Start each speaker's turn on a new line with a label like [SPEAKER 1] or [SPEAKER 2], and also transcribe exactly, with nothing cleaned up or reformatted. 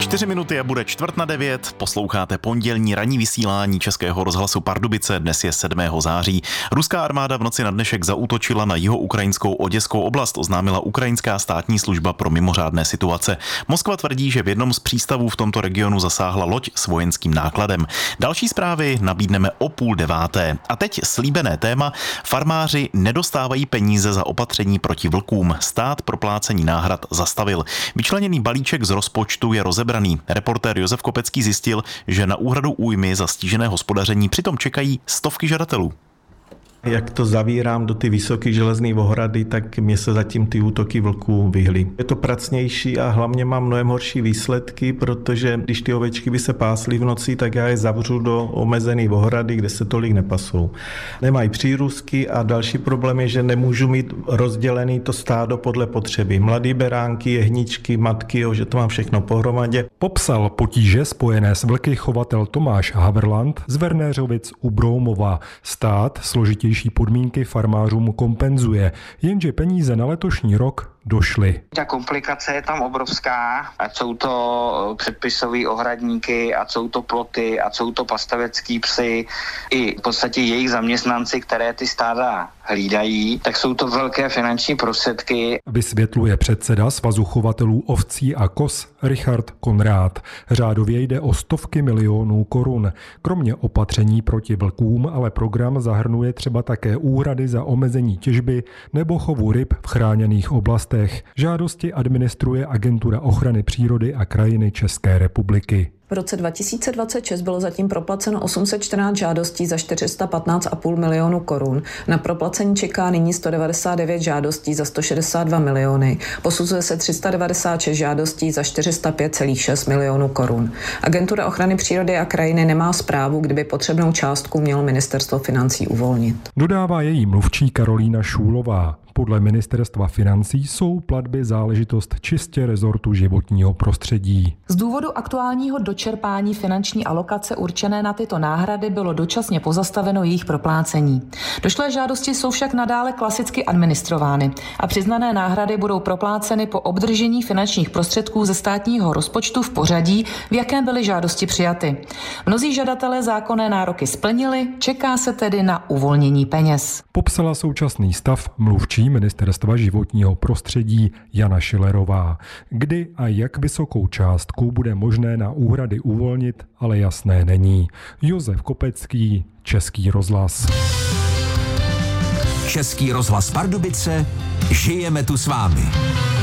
[SPEAKER 1] Čtyři minuty a bude čtvrt na devět. Posloucháte pondělní ranní vysílání Českého rozhlasu Pardubice. Dnes je sedmého září. Ruská armáda v noci na dnešek zaútočila na jihoukrajinskou Oděskou oblast, oznámila ukrajinská státní služba pro mimořádné situace. Moskva tvrdí, že v jednom z přístavů v tomto regionu zasáhla loď s vojenským nákladem. Další zprávy nabídneme o půl deváté. A teď slíbené téma. Farmáři nedostávají peníze za opatření proti vlkům. Stát proplácení náhrad zastavil. Vyčleněný balíček z rozpočtu je rozebraný. Reportér Josef Kopecký zjistil, že na úhradu újmy za stížené hospodaření přitom čekají stovky žadatelů.
[SPEAKER 2] Jak to zavírám do ty vysoké železné ohrady, tak mě se zatím ty útoky vlků vyhly. Je to pracnější a hlavně mám mnohem horší výsledky, protože když ty ovečky by se pásly v noci, tak já je zavřu do omezené ohrady, kde se tolik nepasou. Nemají přírůstky a další problém je, že nemůžu mít rozdělený to stádo podle potřeby. Mladý beránky, jehničky, matky, jo, že to mám všechno pohromadě.
[SPEAKER 3] Popsal potíže spojené s vlky chovatel Tomáš Haverland z Vernéřovic u Broumova. Stát složitější podmínky farmářům kompenzuje, jenže peníze na letošní rok došly.
[SPEAKER 4] Ta komplikace je tam obrovská, ať jsou to předpisové ohradníky, ať jsou to ploty, ať jsou to pastavecký psy, i v podstatě jejich zaměstnanci, které ty stáda hlídají, tak jsou to velké finanční prostředky.
[SPEAKER 3] Vysvětluje předseda Svazu chovatelů ovcí a koz Richard Konrád. Řádově jde o stovky milionů korun. Kromě opatření proti vlkům, ale program zahrnuje třeba také úhrady za omezení těžby nebo chovu ryb v chráněných oblastech. Žádosti administruje Agentura ochrany přírody a krajiny České republiky.
[SPEAKER 5] V roce dva tisíce dvacet šest bylo zatím proplaceno osm set čtrnáct žádostí za čtyři sta patnáct celá pět milionu korun. Na proplacení čeká nyní sto devadesát devět žádostí za sto šedesát dva miliony. Posuzuje se tři sta devadesát šest žádostí za čtyři sta pět celá šest milionů korun. Agentura ochrany přírody a krajiny nemá zprávu, kdyby potřebnou částku mělo ministerstvo financí uvolnit.
[SPEAKER 3] Dodává její mluvčí Karolína Šůlová. Podle ministerstva financí jsou platby záležitost čistě rezortu životního prostředí.
[SPEAKER 6] Z důvodu aktuálního dočerpání finanční alokace určené na tyto náhrady bylo dočasně pozastaveno jejich proplácení. Došlé žádosti jsou však nadále klasicky administrovány a přiznané náhrady budou propláceny po obdržení finančních prostředků ze státního rozpočtu v pořadí, v jakém byly žádosti přijaty. Mnozí žadatelé zákonné nároky splnili, čeká se tedy na uvolnění peněz.
[SPEAKER 3] Popsala současný stav mluvčí ministerstva životního prostředí Jana Šilerová. Kdy a jak vysokou částku bude možné na úhrady uvolnit, ale jasné není. Josef Kopecký, Český rozhlas.
[SPEAKER 7] Český rozhlas Pardubice, žijeme tu s vámi.